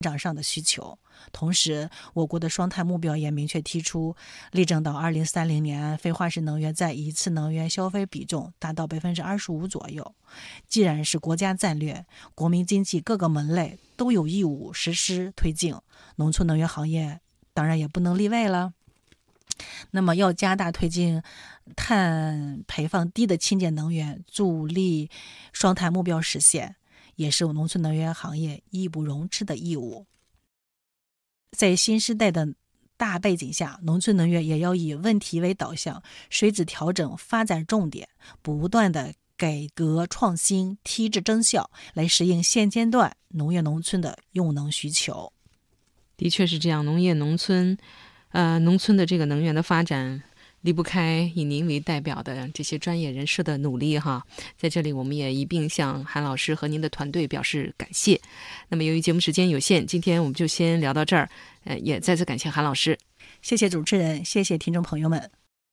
长上的需求。同时，我国的双碳目标也明确提出，力争到2030年，非化石能源在一次能源消费比重达到25%左右。既然是国家战略，国民经济各个门类都有义务实施推进，农村能源行业当然也不能例外了。那么要加大推进碳排放低的清洁能源，助力双碳目标实现，也是农村能源行业义不容辞的义务。在新时代的大背景下，农村能源也要以问题为导向，随之调整发展重点，不断的改革创新、提质增效，来适应现阶段农业农村的用能需求。 的确是这样，农村的这个能源的发展离不开以您为代表的这些专业人士的努力哈。在这里我们也一并向韩老师和您的团队表示感谢。那么由于节目时间有限，今天我们就先聊到这儿，也再次感谢韩老师。 谢谢主持人，谢谢听众朋友们。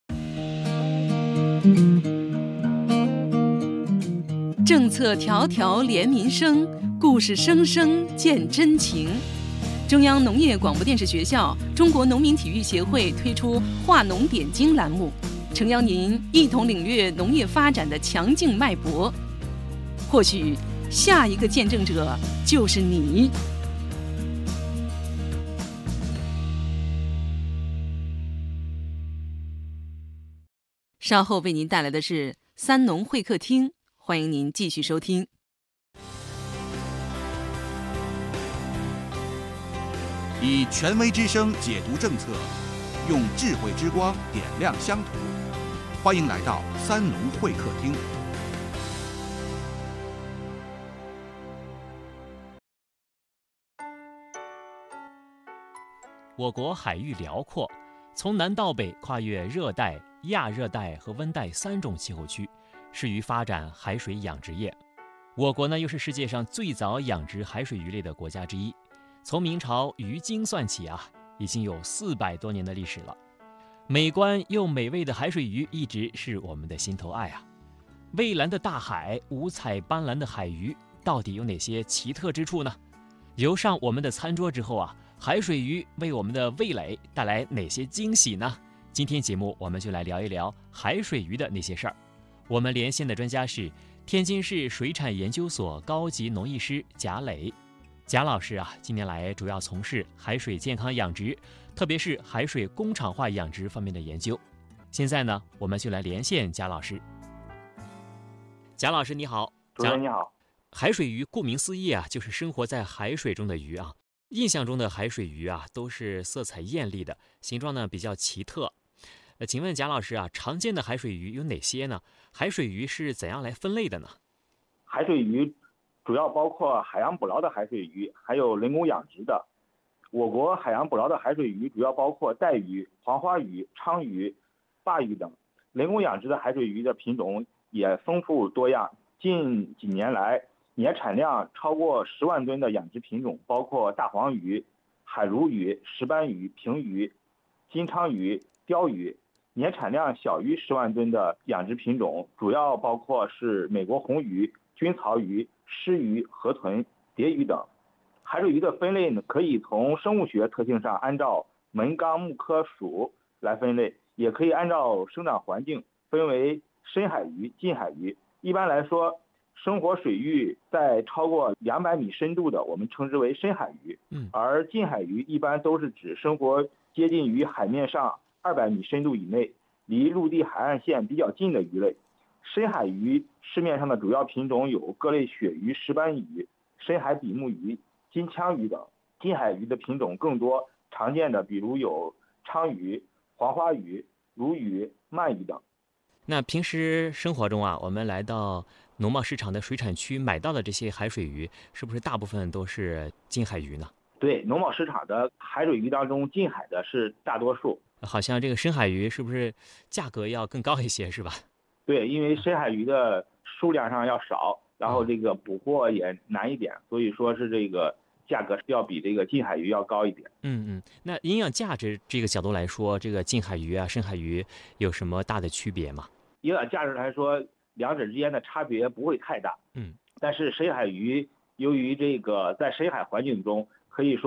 政策条条连民生，故事声声见真情。中央农业广播电视学校、中国农民体育协会推出话农点睛栏目，诚邀您一同领略农业发展的强劲脉搏。或许下一个见证者就是你。稍后为您带来的是三农会客厅，欢迎您继续收听。 以权威之声解读政策，用智慧之光点亮乡土。欢迎来到三农会客厅。 我国海域辽阔，从南到北跨越热带、亚热带和温带3种气候区，适于发展海水养殖业。我国呢，又是世界上最早养殖海水鱼类的国家之一。从明朝鱼经算起啊，已经有400多年的历史了。美观又美味的海水鱼一直是我们的心头爱啊。蔚蓝的大海，五彩斑斓的海鱼，到底有哪些奇特之处呢？游上我们的餐桌之后啊，海水鱼为我们的味蕾带来哪些惊喜呢？今天节目我们就来聊一聊海水鱼的那些事儿。我们连线的专家是天津市水产研究所高级农艺师贾磊。贾老师啊，近年来主要从事海水健康养殖，特别是海水工厂化养殖方面的研究。现在呢，我们就来连线贾老师。贾老师你好。 主持人你好。 海水鱼顾名思义啊，就是生活在海水中的鱼啊。印象中的海水鱼啊，都是色彩艳丽的，形状呢比较奇特。请问贾老师啊，常见的海水鱼有哪些呢？海水鱼是怎样来分类的呢？ 海水鱼主要包括海洋捕捞的海水鱼，还有人工养殖的。我国海洋捕捞的海水鱼主要包括带鱼、黄花鱼、鲳鱼、鲅鱼等。人工养殖的海水鱼的品种也丰富多样。近几年来，年产量超过10万吨的养殖品种包括大黄鱼、海鲈鱼、石斑鱼、平鱼、金鲳鱼、鲷鱼。年产量小于10万吨的养殖品种主要包括是美国红鱼、军曹鱼、狮鱼、河豚、蝶鱼等。海水鱼的分类呢，可以从生物学特性上按照门纲目科属来分类，也可以按照生长环境分为深海鱼、近海鱼。一般来说，生活水域在超过200米深度的，我们称之为深海鱼，而近海鱼一般都是指生活接近于海面上200米深度以内，离陆地海岸线比较近的鱼类。深海鱼市面上的主要品种有各类鳕鱼、石斑鱼、深海比目鱼、金枪鱼等。近海鱼的品种更多，常见的比如有鲳鱼、黄花鱼、鲈鱼、鳗鱼等。 那平时生活中啊，我们来到农贸市场的水产区买到的这些海水鱼，是不是大部分都是近海鱼呢？ 对，农贸市场的海水鱼当中，近海的是大多数。 好像这个深海鱼是不是价格要更高一些，是吧？ 对，因为深海鱼的数量上要少，然后这个捕获也难一点，所以说是这个价格要比这个近海鱼要高一点。 那营养价值这个角度来说，这个近海鱼啊、深海鱼有什么大的区别吗？ 营养价值来说，两者之间的差别不会太大。但是深海鱼由于这个在深海环境中可以说